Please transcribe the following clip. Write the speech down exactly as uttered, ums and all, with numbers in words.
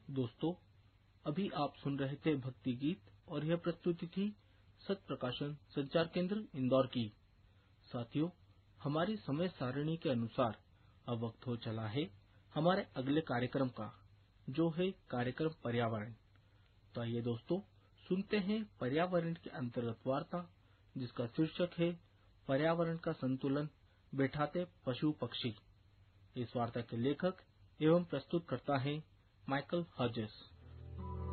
दोस्तों, अभी आप सुन रहे थे भक्ति गीत और यह प्रस्तुति थी सत प्रकाशन संचार केंद्र इंदौर की। साथियों, हमारी समय सारणी के अनुसार अब वक्त हो चला है हमारे अगले कार्यक्रम का, जो है कार्यक्रम पर्यावरण। तो आइए दोस्तों, सुनते हैं पर्यावरण के अंतर्गत वार्ता, जिसका शीर्षक है पर्यावरण का संतुलन बैठाते पशु पक्षी। इस वार्ता के लेखक एवं प्रस्तुतकर्ता हैं माइकल हर्जेस।